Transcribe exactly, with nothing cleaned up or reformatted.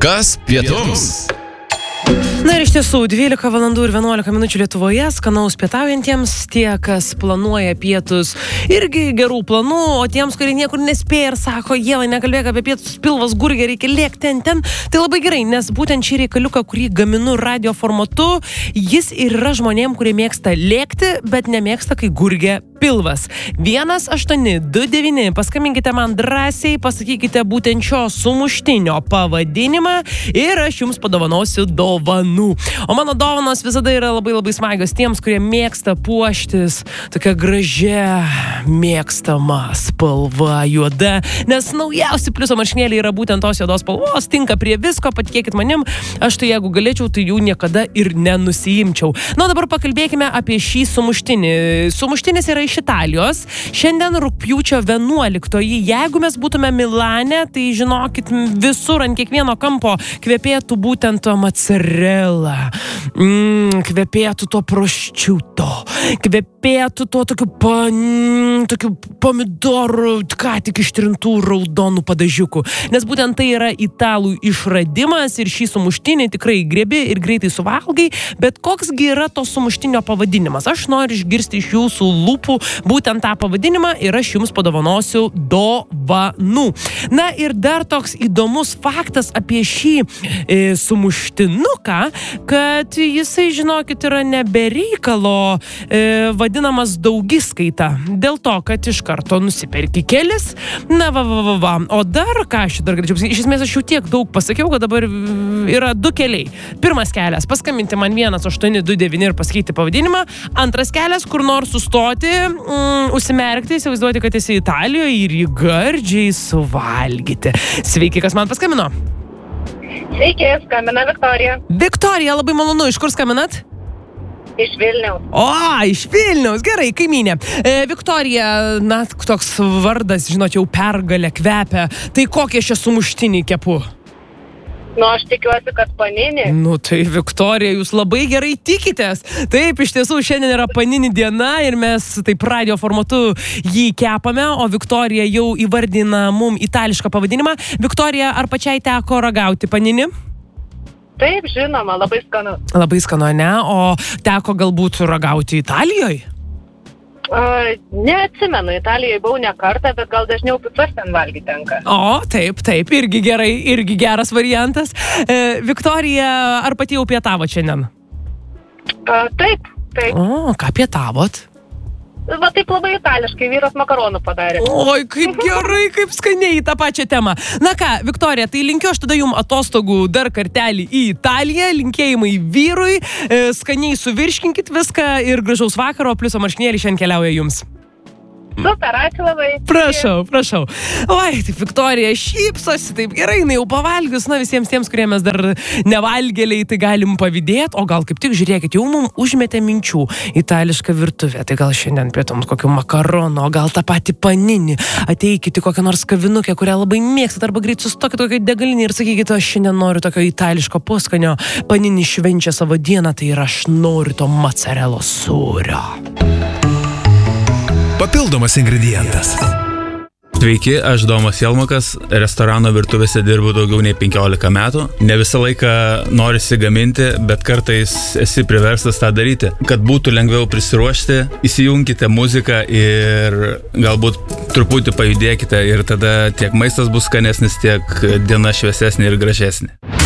Kas pietums? Na ir iš tiesų, dvylika valandų ir vienuolika minučių Lietuvoje, skanaus pietaujantiems, tie, kas planuoja pietus, irgi gerų planų, o tiems, kurie niekur nespėja ir sako, Ieva, nekalbėk apie pietus, pilvas gurgė, reikia lėkti ten, ten, tai labai gerai, nes būtent šį reikaliuką, kurį gaminu radio formatu, jis ir yra žmonėm, kurie mėgsta lėkti, bet nemėgsta, kai gurgė pilvas. vienas aštuoni du devyni, paskambinkite man drąsiai, pasakykite būtent šio sumuštinio pavadinimą ir aš jums padovanosiu dovanų. O mano dovanos visada yra labai labai smagios tiems, kurie mėgsta puoštis tokia gražia, mėgstama spalva juoda, nes naujausi pliuso marškinėliai yra būtent tos juodos spalvos, tinka prie visko, patikėkit manim, aš tai jeigu galėčiau, tai jų niekada ir nenusiimčiau. Na, dabar pakalbėkime apie šį sumuštinį. Sumuštinis yra iš Italijos. Šiandien rugpjūčio vienuoliktoji. Jeigu mes būtume Milane, tai žinokit, visur ant kiekvieno kampo kvepėtų būtent to mozzarella. Mm, kvepėtų to prosciutto. Kvepėtų to tokių, pan, tokių pomidorų, ką tik ištrintų raudonų padažiukų. Nes būtent tai yra italų išradimas ir šį sumuštinį tikrai griebi ir greitai suvalgai. Bet koksgi yra to sumuštinio pavadinimas? Aš noriu išgirsti iš jūsų lūpų būtent tą pavadinimą ir aš jums padovanosiu dovanų. Na ir dar toks įdomus faktas apie šį e, sumuštinuką, kad jisai, žinokit, yra nebereikalo e, vadinamas daugiskaita. Dėl to, kad iš karto nusiperki kelis. Na, va, va, va, va. O dar, ką aš dar galėčiau pasakyti, iš esmės aš jau tiek daug pasakiau, kad dabar yra du keliai. Pirmas kelias, paskambinti man vienas aštuoni du devyni ir pasakyti pavadinimą. Antras kelias, kur nors sustoti, mm, užsimerkti, įsivaizduoti, kad esi Italijoje ir jį gardžiai suvalgyti. Sveiki, kas man paskambino? Sveiki, skambina Viktorija. Viktorija, labai malonu. Iš kur skambinat? Iš Vilniaus. O, iš Vilniaus. Gerai, kaimynė. E, Viktorija, na, toks vardas, žinot, jau pergalę kvepia. Tai kokie šie sumuštinį kepu? Nu, aš tikiuosi, kad panini. Nu, tai Viktorija, jūs labai gerai tikitės. Taip, iš tiesų, šiandien yra panini diena ir mes taip radio formatu jį kepame, o Viktorija jau įvardina mum itališką pavadinimą. Viktorija, ar pačiai teko ragauti panini? Taip, žinoma, labai skanu. Labai skanu, ne? O teko galbūt ragauti Italijoje? Uh, neatsimenu, Italijoje buvau ne kartą, bet gal dažniau picas ten valgyti tenka. O, taip, taip, irgi gerai, irgi geras variantas. E, Viktorija, ar pati jau pietavot šiandien? Uh, taip, taip. O, ką pietavot? Va taip labai itališkai, vyras makaronų padarė. Oi, kaip gerai, kaip skaniai į tą pačią temą. Na ką, Viktorija, tai linkiu aš tada jums atostogų dar kartelį į Italiją, linkėjimai vyrui, e, skaniai suvirškinkit viską ir gražaus vakaro, pliuso marškinėlį šiandien keliauja jums. Super, ačiū labai. Prašau, prašau. Oi, taip Viktorija šypsosi, taip gerai, jinai jau pavalgius, na visiems tiems, kurie mes dar nevalgėliai, tai galim pavydėti, o gal kaip tik, žiūrėkit, jau mums užmetė minčių itališką virtuvę, tai gal šiandien pietums kokiu makarono, o gal tą patį paninį, ateikite kokią nors kavinukę, kurią labai mėgstat, arba greit sustokit kokią degalinį ir sakykite, aš šiandien noriu tokio itališko poskanio, paninį švenčia savo dieną, tai ir aš noriu to mozzarella sūrio. Papildomas ingredientas. Sveiki, aš Domas Jelmakas, restorano virtuvėse dirbu daugiau nei penkiolika metų. Ne visą laiką norisi gaminti, bet kartais esi priverstas tą daryti. Kad būtų lengviau prisiruošti, įsijunkite muziką ir galbūt truputį pajudėkite ir tada tiek maistas bus skanesnis, tiek diena šviesesnė ir gražesnė.